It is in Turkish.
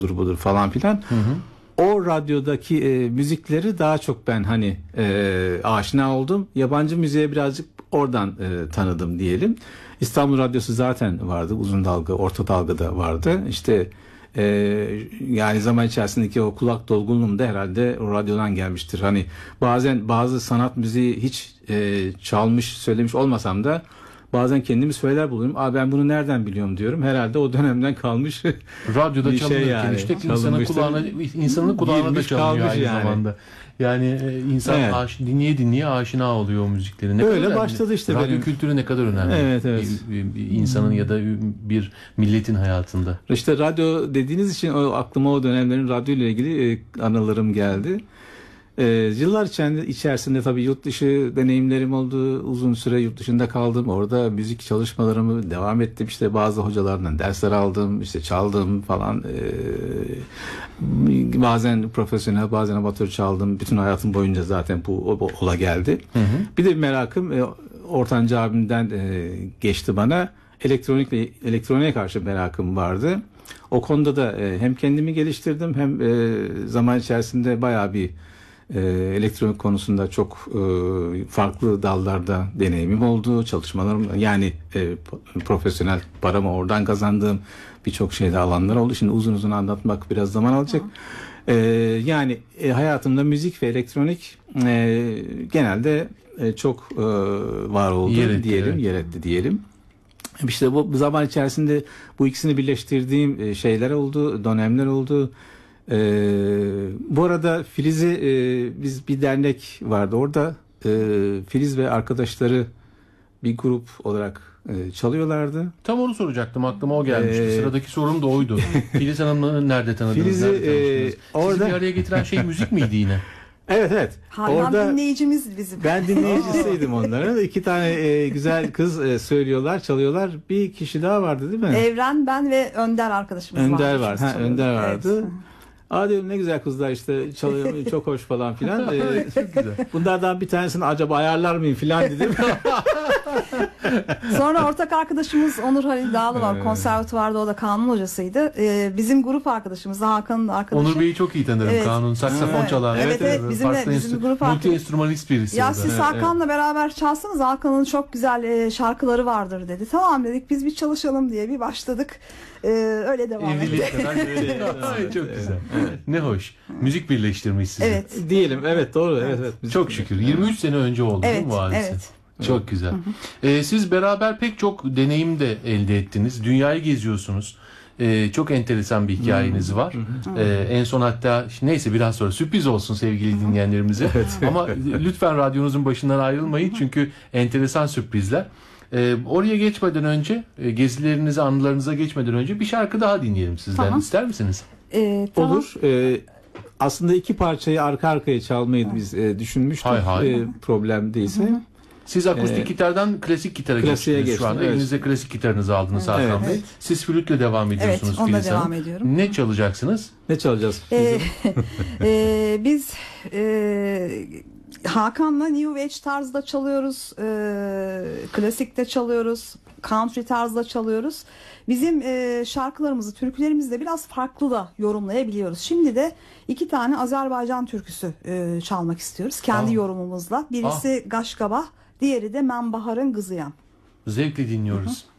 budur falan filan. Hı hı. O radyodaki müzikleri daha çok ben hani aşina oldum. Yabancı müziğe birazcık oradan tanıdım diyelim. İstanbul Radyosu zaten vardı. Uzun dalga, orta dalga da vardı. İşte yani zaman içerisindeki o kulak dolgunluğum da herhalde o radyodan gelmiştir. Hani bazen bazı sanat müziği hiç çalmış, söylemiş olmasam da bazen kendimi söyler buluyorum. Ben bunu nereden biliyorum diyorum. Herhalde o dönemden kalmış Radyoda bir çalınırken şey yani. işte Çalınmıştır. insanın kulağına da Girmiş, çalınıyor kalmış aynı yani. zamanda. Yani insan Evet. dinleye aşina oluyor o müzikleri. Ne Öyle kadar önemli. başladı işte Radyo benim. kültürü ne kadar önemli. Evet, evet. Bir insanın ya da bir milletin hayatında. İşte radyo dediğiniz için aklıma o dönemlerin radyo ile ilgili anılarım geldi. Yıllar içerisinde tabii yurt dışı deneyimlerim oldu. Uzun süre yurt dışında kaldım. Orada müzik çalışmalarımı devam ettim. İşte bazı hocalardan dersler aldım. İşte çaldım falan. Bazen profesyonel, bazen amatör çaldım. Bütün hayatım boyunca zaten bu ola geldi. Hı hı. Bir de merakım Ortanca abimden geçti bana. Elektroniğe karşı merakım vardı. O konuda da hem kendimi geliştirdim hem zaman içerisinde bayağı bir elektronik konusunda çok farklı dallarda deneyimim oldu. Çalışmalarım yani profesyonel paramı oradan kazandığım birçok şeyde alanlar oldu. Şimdi uzun uzun anlatmak biraz zaman alacak. Yani hayatımda müzik ve elektronik genelde çok var oldu Yer etti, diyelim, evet. yer etti diyelim. İşte bu zaman içerisinde bu ikisini birleştirdiğim şeyler oldu, dönemler oldu. Bu arada Filiz'i biz bir dernek vardı orada. Filiz ve arkadaşları bir grup olarak çalıyorlardı. Tam onu soracaktım. Aklıma o gelmişti. Ee, Sıradaki sorum da oydu. Filiz Hanım'ı nerede tanıdınız? Filiz'i, nerede tanıştınız? orada- Sizi bir araya getiren şey müzik miydi yine? Evet, evet. Hayran dinleyicimiz bizim. Ben dinleyicisiydim onların. İki tane güzel kız söylüyorlar, çalıyorlar. Bir kişi daha vardı değil mi? Evren, ben ve Önder arkadaşımız vardı. Önder var. İkimiz çalıyorduk. Önder vardı. Evet. Dedim ne güzel kızlar işte çalıyor, çok hoş falan filan. Çok güzel. Bunlardan bir tanesini acaba ayarlar mıyım filan dedim. Sonra ortak arkadaşımız Onur Halil Dağlı var. Konservatuvarda, o da kanun hocasıydı. Bizim grup arkadaşımız da Hakan'ın arkadaşı. Onur Bey'i çok iyi tanırım. Evet. Kanun, saksafon Evet. çalan. Evet, bizim de grup arkadaşı. multi enstrümanist birisi. Ya o da. siz Hakan'la beraber çalsanız, Hakan'ın çok güzel şarkıları vardır dedi. Tamam dedik, biz bir çalışalım diye bir başladık. Öyle devam Evliliğe etti. kadar böyle. Ay, çok güzel. Ne hoş. Müzik birleştirmiş sizi. Evet. Diyelim evet doğru evet. Çok şükür. 23 sene önce oldu değil Evet, mi bu hadise? evet. Çok güzel. Siz beraber pek çok deneyim de elde ettiniz. Dünyayı geziyorsunuz. Çok enteresan bir hikayeniz var. En son hatta neyse biraz sonra sürpriz olsun sevgili dinleyenlerimize. Ama lütfen radyonuzun başından ayrılmayın çünkü enteresan sürprizler. Oraya geçmeden önce, gezilerinize, anılarınıza geçmeden önce bir şarkı daha dinleyelim sizden. Tamam. İster misiniz? Tamam. Olur. Aslında iki parçayı arka arkaya çalmayı biz düşünmüştük. Hay. Problem değilse. Siz akustik gitardan klasik gitara klasiğe geçtiniz şu geçtim, anda. evet. Elinizde klasik gitarınızı aldınız Hakan Evet. Bey. Siz flütle devam ediyorsunuz. Evet, onunla Filiz Hanım. devam ediyorum. Ne çalacaksınız? Ne çalacağız? Biz Hakan'la New Age tarzda çalıyoruz, klasikte çalıyoruz, country tarzda çalıyoruz. Bizim şarkılarımızı, türkülerimizi de biraz farklı da yorumlayabiliyoruz. Şimdi de iki tane Azerbaycan türküsü çalmak istiyoruz kendi yorumumuzla. Birisi Gaşgabah, diğeri de Men Bahar'ın Kızıyam. Zevkle dinliyoruz.